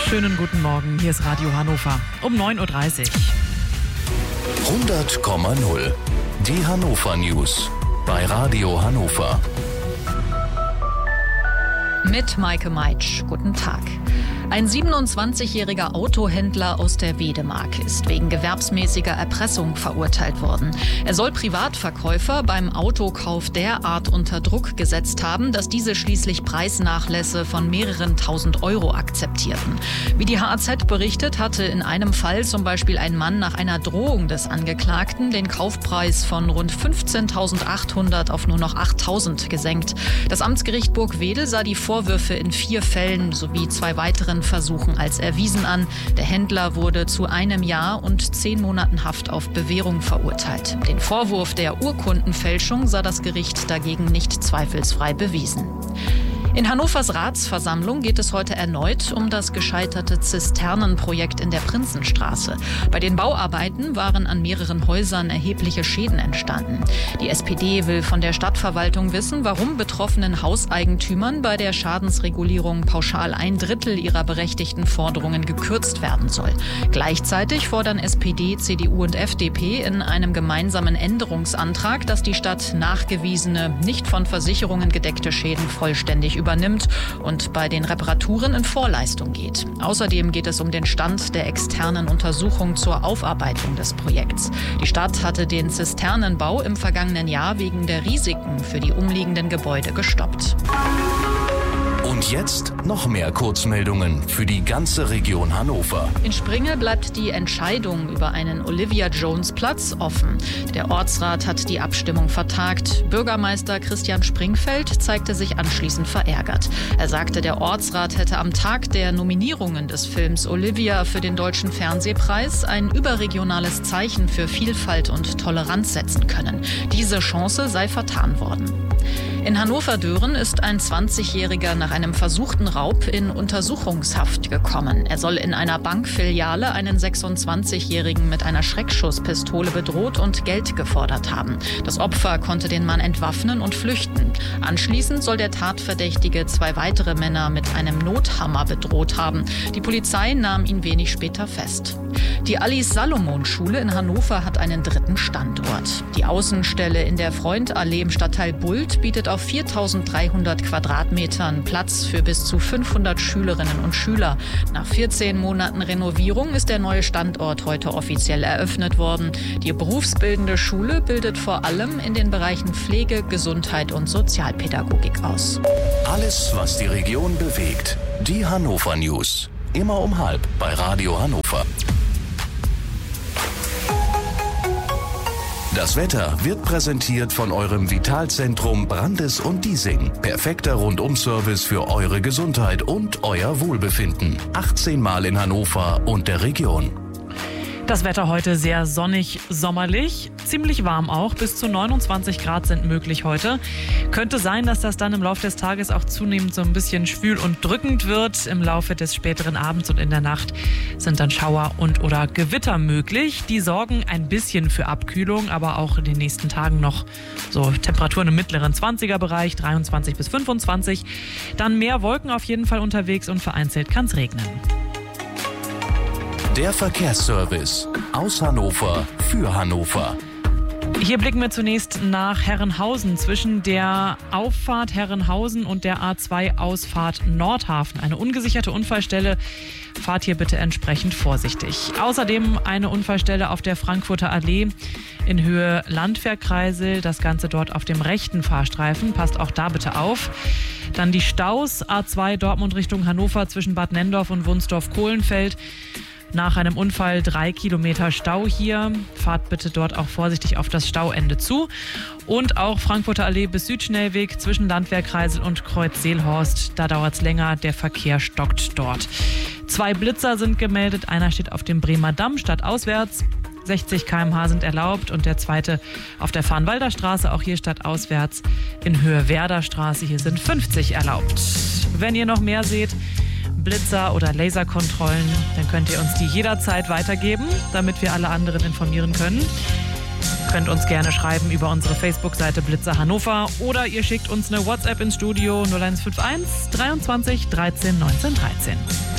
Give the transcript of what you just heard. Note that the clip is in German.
Schönen guten Morgen, hier ist Radio Hannover um 9.30 Uhr. 100,0. Die Hannover News bei Radio Hannover. Mit Maike Meitsch. Guten Tag. Ein 27-jähriger Autohändler aus der Wedemark ist wegen gewerbsmäßiger Erpressung verurteilt worden. Er soll Privatverkäufer beim Autokauf derart unter Druck gesetzt haben, dass diese schließlich Preisnachlässe von mehreren tausend Euro akzeptierten. Wie die HAZ berichtet, hatte in einem Fall zum Beispiel ein Mann nach einer Drohung des Angeklagten den Kaufpreis von rund 15.800 auf nur noch 8.000 gesenkt. Das Amtsgericht Burgwedel sah die Vorwürfe in 4 Fällen sowie 2 weiteren Versuchen als erwiesen an. Der Händler wurde zu 1 Jahr und 10 Monaten Haft auf Bewährung verurteilt. Den Vorwurf der Urkundenfälschung sah das Gericht dagegen nicht zweifelsfrei bewiesen. In Hannovers Ratsversammlung geht es heute erneut um das gescheiterte Zisternenprojekt in der Prinzenstraße. Bei den Bauarbeiten waren an mehreren Häusern erhebliche Schäden entstanden. Die SPD will von der Stadtverwaltung wissen, warum betroffenen Hauseigentümern bei der Schadensregulierung pauschal 1/3 ihrer berechtigten Forderungen gekürzt werden soll. Gleichzeitig fordern SPD, CDU und FDP in einem gemeinsamen Änderungsantrag, dass die Stadt nachgewiesene, nicht von Versicherungen gedeckte Schäden vollständig übernimmt und bei den Reparaturen in Vorleistung geht. Außerdem geht es um den Stand der externen Untersuchung zur Aufarbeitung des Projekts. Die Stadt hatte den Zisternenbau im vergangenen Jahr wegen der Risiken für die umliegenden Gebäude gestoppt. Und jetzt noch mehr Kurzmeldungen für die ganze Region Hannover. In Springe bleibt die Entscheidung über einen Olivia-Jones-Platz offen. Der Ortsrat hat die Abstimmung vertagt. Bürgermeister Christian Springfeld zeigte sich anschließend verärgert. Er sagte, der Ortsrat hätte am Tag der Nominierungen des Films Olivia für den Deutschen Fernsehpreis ein überregionales Zeichen für Vielfalt und Toleranz setzen können. Diese Chance sei vertan worden. In Hannover-Dören ist ein 20-Jähriger nach einem versuchten Raub in Untersuchungshaft gekommen. Er soll in einer Bankfiliale einen 26-Jährigen mit einer Schreckschusspistole bedroht und Geld gefordert haben. Das Opfer konnte den Mann entwaffnen und flüchten. Anschließend soll der Tatverdächtige 2 weitere Männer mit einem Nothammer bedroht haben. Die Polizei nahm ihn wenig später fest. Die Alice-Salomon-Schule in Hannover hat einen 3. Standort. Die Außenstelle in der Freundallee im Stadtteil Bult bietet auf 4.300 Quadratmetern Platz für bis zu 500 Schülerinnen und Schüler. Nach 14 Monaten Renovierung ist der neue Standort heute offiziell eröffnet worden. Die berufsbildende Schule bildet vor allem in den Bereichen Pflege, Gesundheit und Sozialpädagogik aus. Alles, was die Region bewegt. Die Hannover News. Immer um 12:30 bei Radio Hannover. Das Wetter wird präsentiert von eurem Vitalzentrum Brandes und Diesing. Perfekter Rundum-Service für eure Gesundheit und euer Wohlbefinden. 18 Mal in Hannover und der Region. Das Wetter heute sehr sonnig, sommerlich, ziemlich warm auch. Bis zu 29 Grad sind möglich heute. Könnte sein, dass das dann im Laufe des Tages auch zunehmend so ein bisschen schwül und drückend wird. Im Laufe des späteren Abends und in der Nacht sind dann Schauer und oder Gewitter möglich. Die sorgen ein bisschen für Abkühlung, aber auch in den nächsten Tagen noch so Temperaturen im mittleren 20er-Bereich, 23 bis 25. Dann mehr Wolken auf jeden Fall unterwegs und vereinzelt kann es regnen. Der Verkehrsservice aus Hannover für Hannover. Hier blicken wir zunächst nach Herrenhausen. Zwischen der Auffahrt Herrenhausen und der A2-Ausfahrt Nordhafen. Eine ungesicherte Unfallstelle. Fahrt hier bitte entsprechend vorsichtig. Außerdem eine Unfallstelle auf der Frankfurter Allee in Höhe Landwehrkreisel. Das Ganze dort auf dem rechten Fahrstreifen. Passt auch da bitte auf. Dann die Staus A2 Dortmund Richtung Hannover zwischen Bad Nenndorf und Wunsdorf-Kohlenfeld. Nach einem Unfall 3 Kilometer Stau hier. Fahrt bitte dort auch vorsichtig auf das Stauende zu. Und auch Frankfurter Allee bis Südschnellweg zwischen Landwehrkreisel und Kreuz-Seelhorst. Da dauert es länger, der Verkehr stockt dort. 2 Blitzer sind gemeldet. Einer steht auf dem Bremer Damm stadtauswärts. 60 km/h sind erlaubt und der zweite auf der Farnwalder Straße, auch hier stadtauswärts in Höhe Werder Straße. Hier sind 50 erlaubt. Wenn ihr noch mehr seht, Blitzer oder Laserkontrollen, dann könnt ihr uns die jederzeit weitergeben, damit wir alle anderen informieren können. Ihr könnt uns gerne schreiben über unsere Facebook-Seite Blitzer Hannover oder ihr schickt uns eine WhatsApp ins Studio 0151 23 13 19 13.